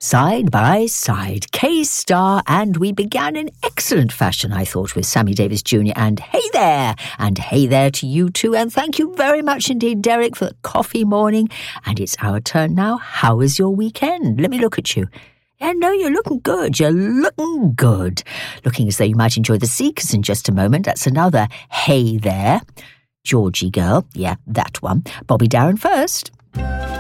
Side by side, K-Star, and we began in excellent fashion, I thought, with Sammy Davis Jr. and hey there to you too, and thank you very much indeed, Derek, for the coffee morning, and it's our turn now. How was your weekend? Let me look at you. Yeah, no, you're looking good. Looking as though you might enjoy the Seekers in just a moment. That's another hey there. Georgie girl, yeah, that one. Bobby Darin first.